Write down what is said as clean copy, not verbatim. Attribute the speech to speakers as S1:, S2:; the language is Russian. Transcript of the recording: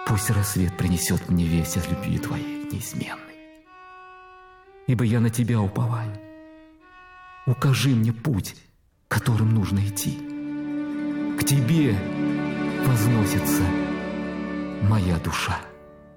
S1: Пусть рассвет принесет мне весть о любви Твоей неизменной. Ибо я на Тебя уповаю. Укажи мне путь, которым нужно идти. К Тебе возносится моя душа.